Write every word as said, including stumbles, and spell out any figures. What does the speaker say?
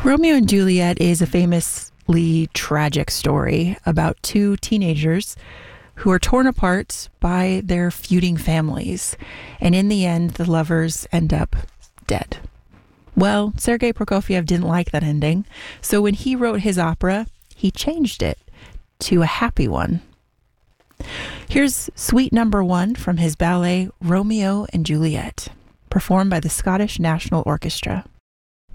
Romeo and Juliet is a famously tragic story about two teenagers who are torn apart by their feuding families. And in the end, the lovers end up dead. Well, Sergei Prokofiev didn't like that ending. So when he wrote his opera, he changed it to a happy one. Here's Suite Number One from his ballet Romeo and Juliet, performed by the Scottish National Orchestra.